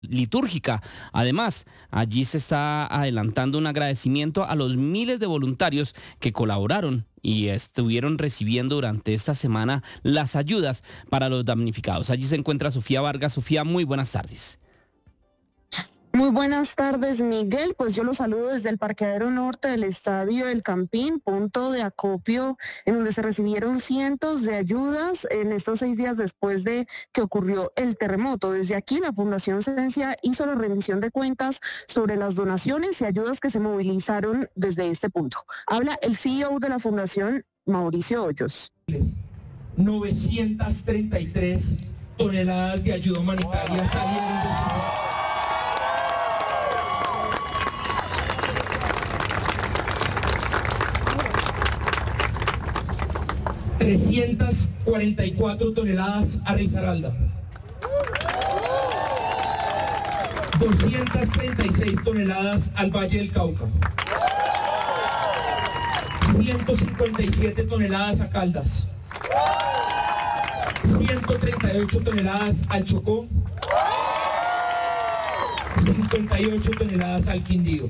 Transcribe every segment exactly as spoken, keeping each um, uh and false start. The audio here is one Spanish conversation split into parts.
litúrgica. Además, allí se está adelantando un agradecimiento a los miles de voluntarios que colaboraron y estuvieron recibiendo durante esta semana las ayudas para los damnificados. Allí se encuentra Sofía Vargas. Sofía, muy buenas tardes. Muy buenas tardes, Miguel. Pues yo los saludo desde el parqueadero norte del Estadio El Campín, punto de acopio en donde se recibieron cientos de ayudas en estos seis días después de que ocurrió el terremoto. Desde aquí, la Fundación Cedencia hizo la rendición de cuentas sobre las donaciones y ayudas que se movilizaron desde este punto. Habla el C E O de la Fundación, Mauricio Hoyos. novecientas treinta y tres toneladas de ayuda humanitaria salieron de trescientas cuarenta y cuatro toneladas a Risaralda, doscientas treinta y seis toneladas al Valle del Cauca, ciento cincuenta y siete toneladas a Caldas, ciento treinta y ocho toneladas al Chocó, cincuenta y ocho toneladas al Quindío.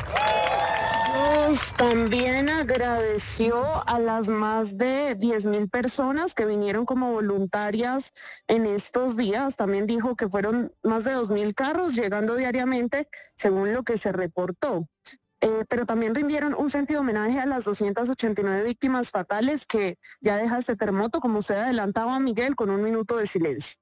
También agradeció a las más de diez mil personas que vinieron como voluntarias en estos días. También dijo que fueron más de dos mil carros llegando diariamente, según lo que se reportó. Eh, pero también rindieron un sentido homenaje a las doscientas ochenta y nueve víctimas fatales que ya deja este terremoto, como usted adelantaba, Miguel, con un minuto de silencio.